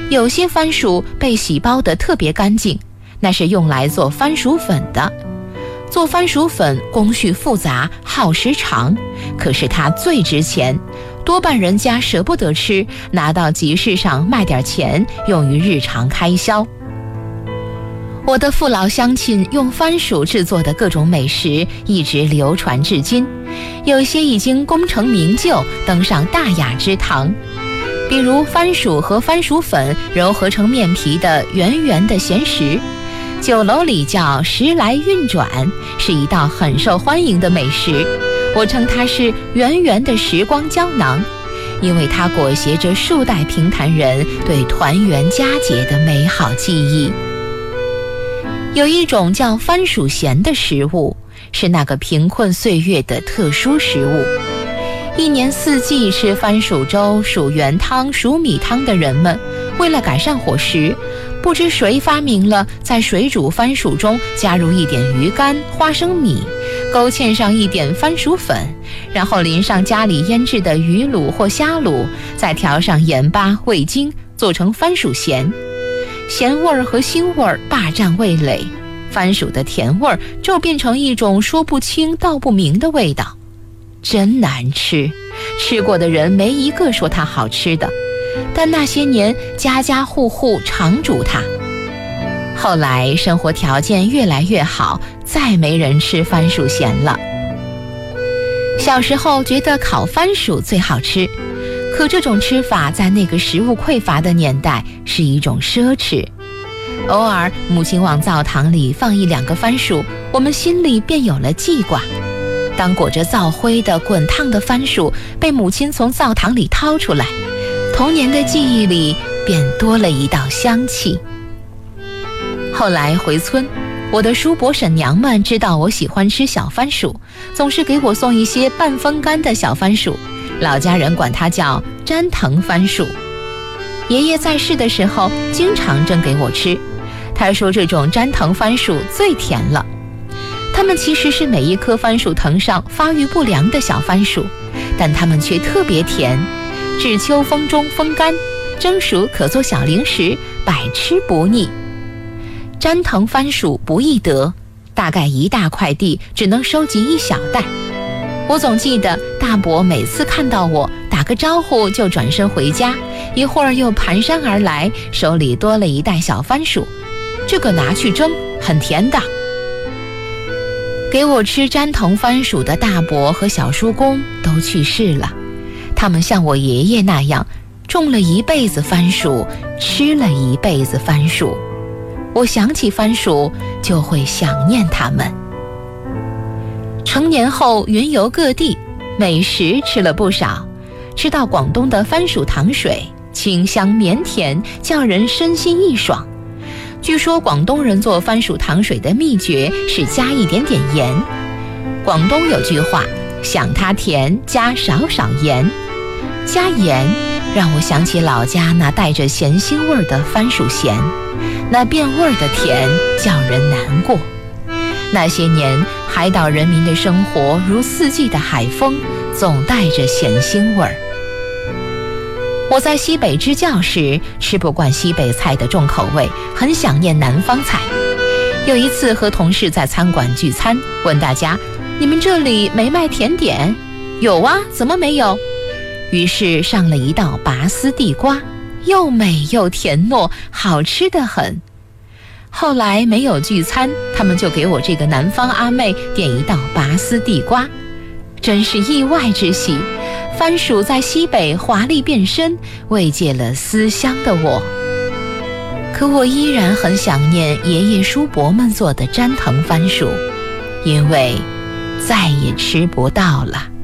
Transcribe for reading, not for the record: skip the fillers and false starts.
有些番薯被洗剥得特别干净，那是用来做番薯粉的。做番薯粉工序复杂，耗时长，可是它最值钱，多半人家舍不得吃，拿到集市上卖点钱，用于日常开销。我的父老乡亲用番薯制作的各种美食一直流传至今，有些已经功成名就，登上大雅之堂。比如番薯和番薯粉揉合成面皮的圆圆的咸食，酒楼里叫时来运转，是一道很受欢迎的美食。我称它是圆圆的时光胶囊，因为它裹挟着数代平潭人对团圆佳节的美好记忆。有一种叫番薯咸的食物，是那个贫困岁月的特殊食物。一年四季吃番薯粥、薯圆汤、薯米汤的人们，为了改善伙食，不知谁发明了在水煮番薯中加入一点鱼干、花生米，勾芡上一点番薯粉，然后淋上家里腌制的鱼卤或虾卤，再调上盐巴、味精，做成番薯咸。咸味儿和腥味儿霸占味蕾，番薯的甜味儿就变成一种说不清道不明的味道，真难吃。吃过的人没一个说它好吃的，但那些年家家户户常煮它。后来生活条件越来越好，再没人吃番薯咸了。小时候觉得烤番薯最好吃，可这种吃法在那个食物匮乏的年代是一种奢侈。偶尔母亲往灶堂里放一两个番薯，我们心里便有了记挂。当裹着灶灰的滚烫的番薯被母亲从灶堂里掏出来，童年的记忆里便多了一道香气。后来回村，我的叔伯婶娘们知道我喜欢吃小番薯，总是给我送一些半风干的小番薯，老家人管它叫粘藤番薯。爷爷在世的时候经常蒸给我吃，他说这种粘藤番薯最甜了。它们其实是每一棵番薯藤上发育不良的小番薯，但它们却特别甜，至秋风中风干，蒸熟可做小零食，百吃不腻。粘藤番薯不易得，大概一大块地只能收集一小袋。我总记得大伯每次看到我打个招呼就转身回家，一会儿又蹒跚而来，手里多了一袋小番薯，这个拿去蒸，很甜的。给我吃粘藤番薯的大伯和小叔公都去世了，他们像我爷爷那样种了一辈子番薯，吃了一辈子番薯。我想起番薯就会想念他们。成年后云游各地，美食吃了不少，吃到广东的番薯糖水，清香绵甜，叫人身心一爽。据说广东人做番薯糖水的秘诀是加一点点盐。广东有句话，想它甜，加少少盐。加盐让我想起老家那带着咸腥味的番薯咸，那变味的甜叫人难过。那些年海岛人民的生活如四季的海风，总带着咸腥味儿。我在西北支教时吃不惯西北菜的重口味，很想念南方菜。有一次和同事在餐馆聚餐，问大家，你们这里没卖甜点？有啊，怎么没有？于是上了一道拔丝地瓜，又美又甜糯，好吃得很。后来没有聚餐，他们就给我这个南方阿妹点一道拔丝地瓜，真是意外之喜。番薯在西北华丽变身，慰藉了思乡的我。可我依然很想念爷爷叔伯们做的粘藤番薯，因为再也吃不到了。